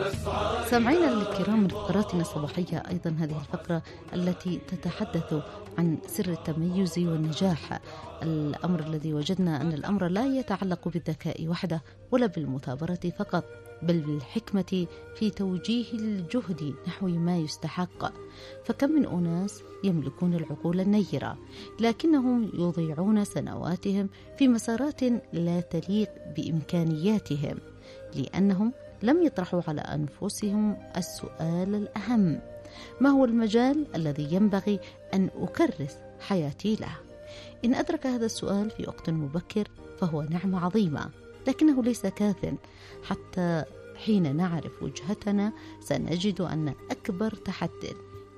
سامعينا الكرام، من فقراتنا الصباحية أيضا هذه الفقرة التي تتحدث عن سر التميز والنجاح، الأمر الذي وجدنا أن الأمر لا يتعلق بالذكاء وحده ولا بالمثابرة فقط، بل بالحكمة في توجيه الجهد نحو ما يستحق. فكم من أناس يملكون العقول النيرة لكنهم يضيعون سنواتهم في مسارات لا تليق بإمكانياتهم، لأنهم لم يطرحوا على أنفسهم السؤال الأهم: ما هو المجال الذي ينبغي أن أكرس حياتي له؟ إن أدرك هذا السؤال في وقت مبكر فهو نعمة عظيمة، لكنه ليس كاف. حتى حين نعرف وجهتنا سنجد أن أكبر تحدي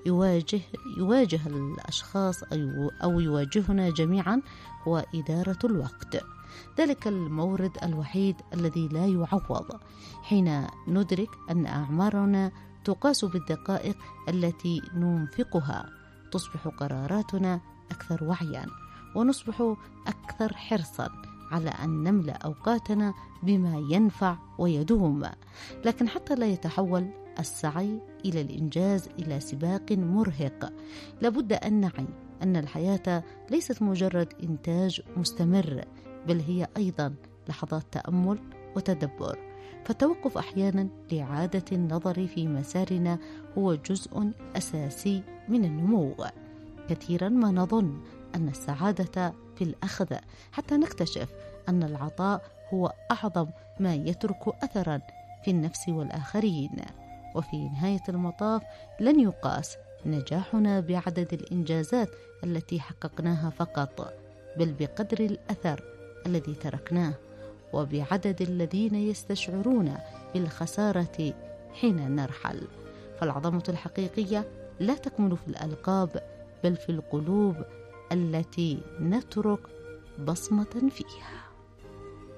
يواجه الأشخاص أو يواجهنا جميعا هو إدارة الوقت، ذلك المورد الوحيد الذي لا يعوض. حين ندرك أن أعمارنا تقاس بالدقائق التي ننفقها، تصبح قراراتنا أكثر وعيا، ونصبح أكثر حرصا على أن نملأ أوقاتنا بما ينفع ويدوم. لكن حتى لا يتحول السعي إلى الإنجاز إلى سباق مرهق، لابد أن نعي أن الحياة ليست مجرد إنتاج مستمر، بل هي أيضا لحظات تأمل وتدبر. فالتوقف أحيانا لإعادة النظر في مسارنا هو جزء أساسي من النمو. كثيرا ما نظن أن السعادة في الأخذ، حتى نكتشف أن العطاء هو أعظم ما يترك أثرا في النفس والآخرين. وفي نهاية المطاف لن يقاس نجاحنا بعدد الإنجازات التي حققناها فقط، بل بقدر الأثر الذي تركناه، وبعدد الذين يستشعرون بالخسارة حين نرحل. فالعظمة الحقيقية لا تكمن في الألقاب، بل في القلوب التي نترك بصمة فيها.